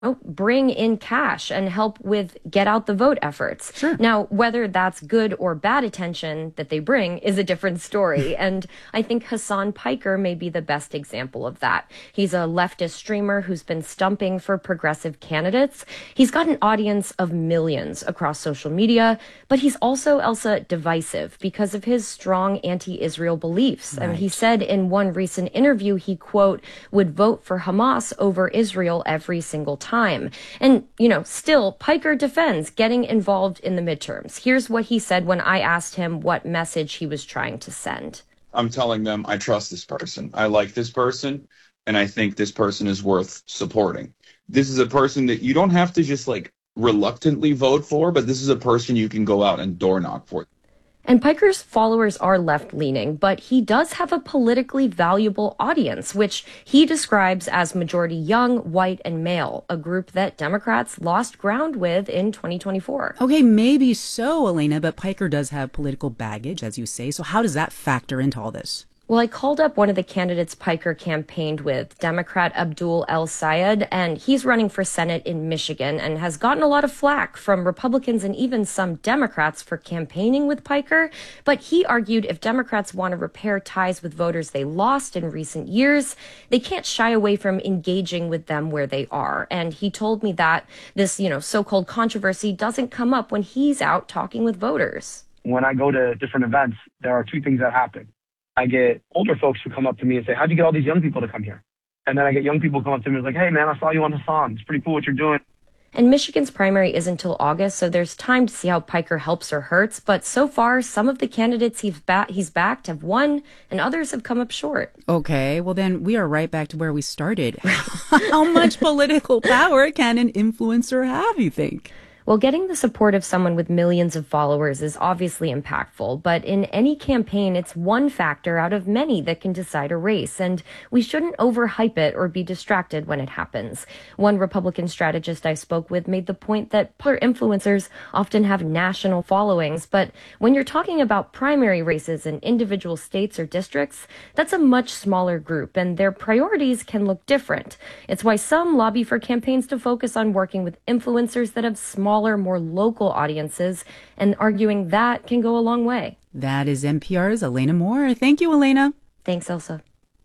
bring in cash and help with get out the vote efforts. Sure. Now, whether that's good or bad attention that they bring is a different story. And I think Hassan Piker may be the best example of that. He's a leftist streamer who's been stumping for progressive candidates. He's got an audience of millions across social media, but he's also, Elsa, divisive because of his strong anti-Israel beliefs. Right. And he said in one recent interview, he, quote, would vote for Hamas over Israel every single time. And, still, Piker defends getting involved in the midterms. Here's what he said when I asked him what message he was trying to send. I'm telling them I trust this person. I like this person, and I think this person is worth supporting. This is a person that you don't have to just reluctantly vote for, but this is a person you can go out and door knock for. And Piker's followers are left-leaning, but he does have a politically valuable audience, which he describes as majority young, white, and male, a group that Democrats lost ground with in 2024. Okay, maybe so, Elena, but Piker does have political baggage, as you say. So how does that factor into all this? Well, I called up one of the candidates Piker campaigned with, Democrat Abdul El Sayed, and he's running for Senate in Michigan and has gotten a lot of flack from Republicans and even some Democrats for campaigning with Piker. But he argued if Democrats want to repair ties with voters they lost in recent years, they can't shy away from engaging with them where they are. And he told me that this, so-called controversy doesn't come up when he's out talking with voters. When I go to different events, there are two things that happen. I get older folks who come up to me and say, how'd you get all these young people to come here? And then I get young people come up to me and like, hey, man, I saw you on Hassan. It's pretty cool what you're doing. And Michigan's primary isn't until August, so there's time to see how Piker helps or hurts. But so far, some of the candidates he's backed have won, and others have come up short. Okay, well then we are right back to where we started. How much political power can an influencer have, you think? Well, getting the support of someone with millions of followers is obviously impactful, but in any campaign, it's one factor out of many that can decide a race, and we shouldn't overhype it or be distracted when it happens. One Republican strategist I spoke with made the point that influencers often have national followings, but when you're talking about primary races in individual states or districts, that's a much smaller group, and their priorities can look different. It's why some lobby for campaigns to focus on working with influencers that have smaller, more local audiences, and arguing that can go a long way. That is NPR's Elena Moore. Thank you, Elena. Thanks, Elsa.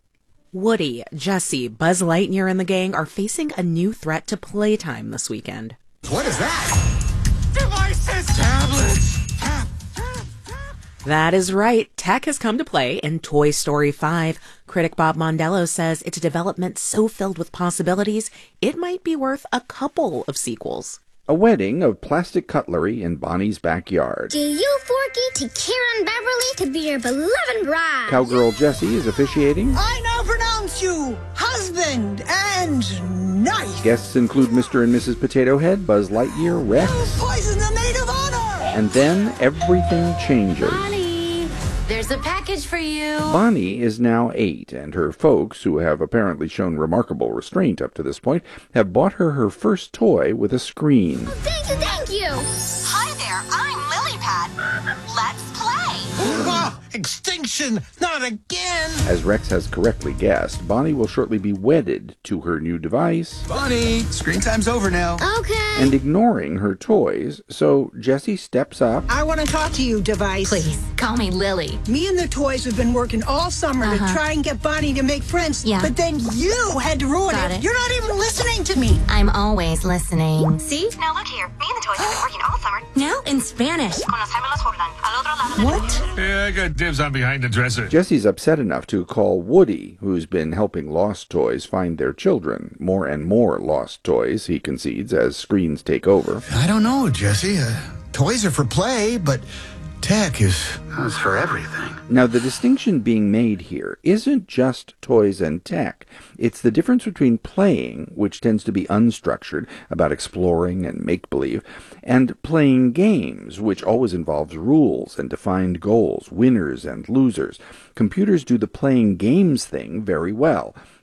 Woody, Jesse, Buzz Lightyear, and the gang are facing a new threat to playtime this weekend. What is that? Devices! Tablets! That is right. Tech has come to play in Toy Story 5. Critic Bob Mondello says it's a development so filled with possibilities, it might be worth a couple of sequels. A wedding of plastic cutlery in Bonnie's backyard. Do you, Forky, to Karen Beverly to be your beloved bride? Cowgirl Jessie is officiating. I now pronounce you husband and knife. Guests include Mr. and Mrs. Potato Head, Buzz Lightyear, Rex. You poison the maid of honor! And then everything changes. Bonnie, there's a package for you. Bonnie is now 8, and her folks, who have apparently shown remarkable restraint up to this point, have bought her first toy with a screen. Thank you, thank you. Hi there, I'm Lilypad. Let's play. Oh, extinction! Not again! As Rex has correctly guessed, Bonnie will shortly be wedded to her new device. Bonnie, screen time's over now. Okay. And ignoring her toys, so Jessie steps up. I want to talk to you, device. Please, call me Lily. Me and the toys have been working all summer to try and get Bonnie to make friends. Yeah. But then you had to ruin Got it. You're not even listening to me. I'm always listening. See? Now look here. Me and the toys have been working all summer. Now in Spanish. Con los gemelos Jordan. Al otro lado. What? Yeah, I got dibs on behind the dresser. Jessie's upset enough to call Woody, who's been helping lost toys find their children. More and more lost toys, he concedes, as screens take over. I don't know, Jesse. Toys are for play, but tech is for everything. Now, the distinction being made here isn't just toys and tech. It's the difference between playing, which tends to be unstructured, about exploring and make-believe, and playing games, which always involves rules and defined goals, winners and losers. Computers do the playing games thing very well.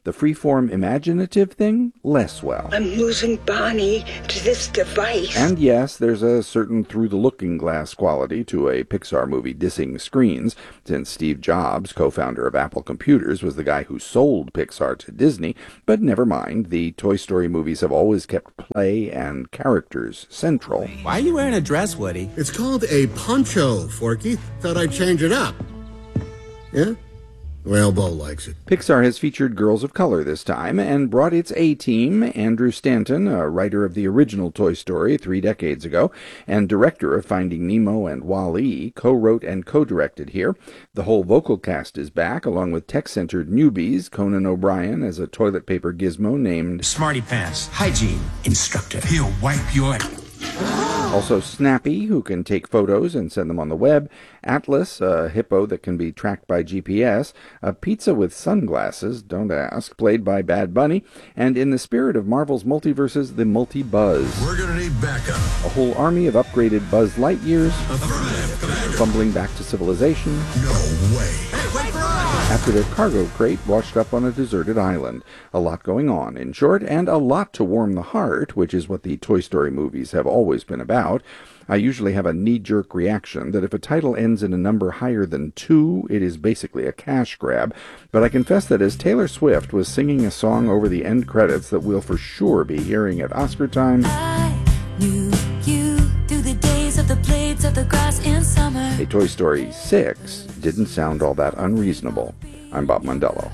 The freeform imaginative thing, less well. I'm losing Bonnie to this device. And yes, there's a certain through-the-looking-glass quality to a Pixar movie dissing screens, since Steve Jobs, co-founder of Apple Computers, was the guy who sold Pixar to Disney. But never mind, the Toy Story movies have always kept play and characters central. Why are you wearing a dress, Woody? It's called a poncho, Forky. Thought I'd change it up. Yeah? Well, Bo likes it. Pixar has featured Girls of Color this time and brought its A-team, Andrew Stanton, a writer of the original Toy Story 3 decades ago, and director of Finding Nemo and Wall-E, co-wrote and co-directed here. The whole vocal cast is back, along with tech-centered newbies, Conan O'Brien as a toilet paper gizmo named Smarty Pants, hygiene instructor. He'll wipe your... Also Snappy, who can take photos and send them on the web, Atlas, a hippo that can be tracked by GPS, a pizza with sunglasses, don't ask, played by Bad Bunny, and in the spirit of Marvel's multiverses, the Multi-Buzz. We're gonna need backup. A whole army of upgraded Buzz Lightyears, fumbling back to civilization. No way. After their cargo crate washed up on a deserted island. A lot going on, in short, and a lot to warm the heart, which is what the Toy Story movies have always been about. I usually have a knee-jerk reaction that if a title ends in a number higher than 2, it is basically a cash grab. But I confess that as Taylor Swift was singing a song over the end credits that we'll for sure be hearing at Oscar time, I knew you through the days of the blades of the grass in summer. a Toy Story 6 didn't sound all that unreasonable. I'm Bob Mondello.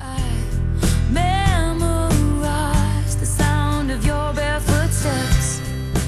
Memorize the sound of your barefoot steps.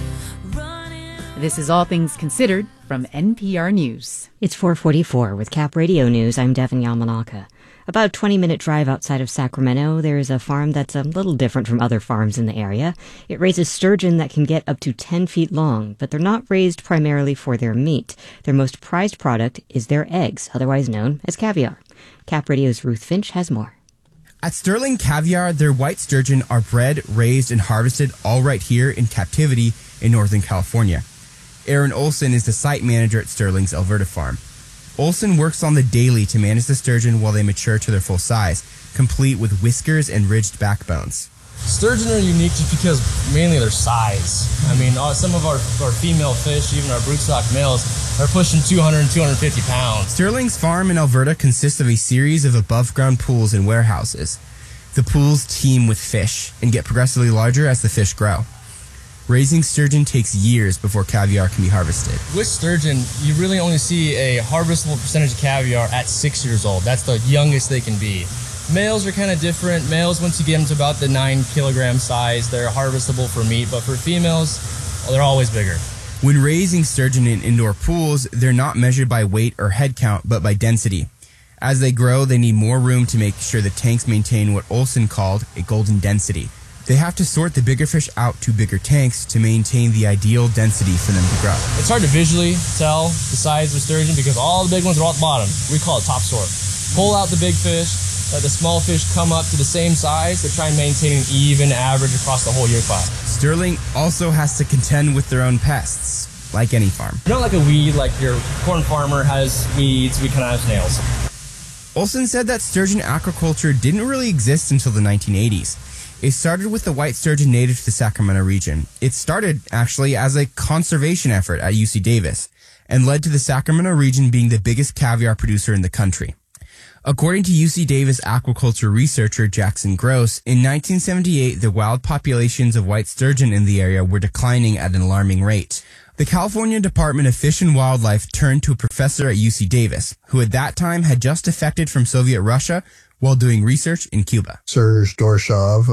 This is All Things Considered from NPR News. It's 4:44 with Cap Radio News. I'm Devin Yamanaka. About a 20-minute drive outside of Sacramento, there is a farm that's a little different from other farms in the area. It raises sturgeon that can get up to 10 feet long, but they're not raised primarily for their meat. Their most prized product is their eggs, otherwise known as caviar. Cap Radio's Ruth Finch has more. At Sterling Caviar, their white sturgeon are bred, raised, and harvested all right here in captivity in Northern California. Aaron Olson is the site manager at Sterling's Alberta farm. Olson works on the daily to manage the sturgeon while they mature to their full size, complete with whiskers and ridged backbones. Sturgeon are unique just because mainly their size. I mean, some of our female fish, even our broodstock males, are pushing 200 and 250 pounds. Sterling's farm in Alberta consists of a series of above-ground pools and warehouses. The pools teem with fish and get progressively larger as the fish grow. Raising sturgeon takes years before caviar can be harvested. With sturgeon, you really only see a harvestable percentage of caviar at 6 years old. That's the youngest they can be. Males are kind of different. Males, once you get them to about the 9-kilogram size, they're harvestable for meat. But for females, they're always bigger. When raising sturgeon in indoor pools, they're not measured by weight or head count, but by density. As they grow, they need more room to make sure the tanks maintain what Olson called a golden density. They have to sort the bigger fish out to bigger tanks to maintain the ideal density for them to grow. It's hard to visually tell the size of sturgeon because all the big ones are all at the bottom. We call it top sort. Pull out the big fish, let the small fish come up to the same size to try and maintain an even average across the whole year class. Sterling also has to contend with their own pests, like any farm. Not like a weed, like your corn farmer has weeds, we kind of have snails. Olson said that sturgeon aquaculture didn't really exist until the 1980s. It started with the white sturgeon native to the Sacramento region. It started, actually, as a conservation effort at UC Davis and led to the Sacramento region being the biggest caviar producer in the country. According to UC Davis aquaculture researcher Jackson Gross, in 1978, the wild populations of white sturgeon in the area were declining at an alarming rate. The California Department of Fish and Wildlife turned to a professor at UC Davis, who at that time had just defected from Soviet Russia while doing research in Cuba. Serge Dorshov,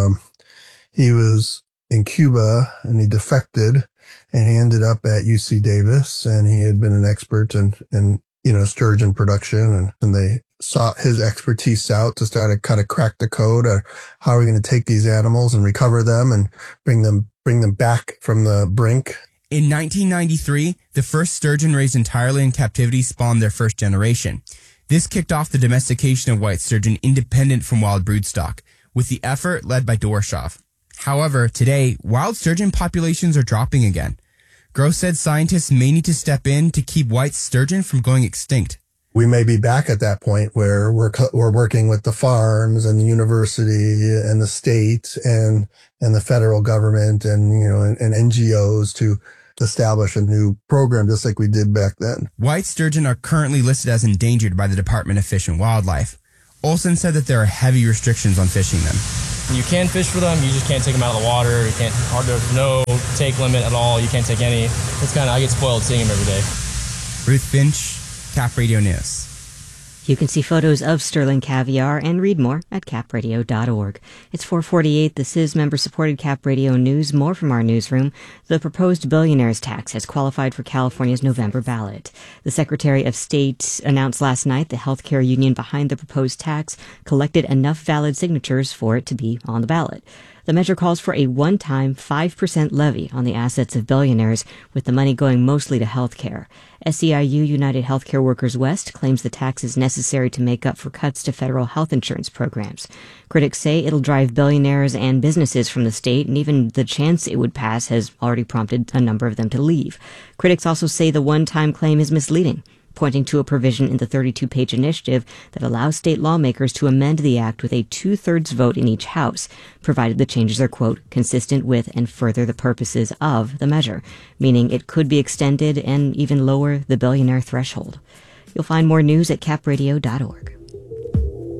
he was in Cuba and he defected and he ended up at UC Davis and he had been an expert in sturgeon production and they sought his expertise out to try to kind of crack the code of how are we going to take these animals and recover them and bring them back from the brink. In 1993, the first sturgeon raised entirely in captivity spawned their first generation. This kicked off the domestication of white sturgeon independent from wild broodstock, with the effort led by Dorshov. However, today, wild sturgeon populations are dropping again. Gross said scientists may need to step in to keep white sturgeon from going extinct. we may be back at that point where we're working with the farms and the university and the state and the federal government and, you know, and NGOs to establish a new program just like we did back then. White sturgeon are currently listed as endangered by the Department of Fish and Wildlife. Olson said that there are heavy restrictions on fishing them. You can fish for them, you just can't take them out of the water. You can't, there's no take limit at all. You can't take any. It's kind of, I get spoiled seeing them every day. Ruth Finch, Cap Radio News. You can see photos of sterling caviar and read more at capradio.org. It's 4:48. This is member-supported Cap Radio News. More from our newsroom. The proposed billionaires tax has qualified for California's November ballot. The Secretary of State announced last night the healthcare union behind the proposed tax collected enough valid signatures for it to be on the ballot. The measure calls for a one-time 5% levy on the assets of billionaires, with the money going mostly to health care. SEIU United Healthcare Workers West claims the tax is necessary to make up for cuts to federal health insurance programs. Critics say it'll drive billionaires and businesses from the state, and even the chance it would pass has already prompted a number of them to leave. Critics also say the one-time claim is misleading, pointing to a provision in the 32-page initiative that allows state lawmakers to amend the act with a 2/3 vote in each house, provided the changes are, quote, consistent with and further the purposes of the measure, meaning it could be extended and even lower the billionaire threshold. You'll find more news at capradio.org.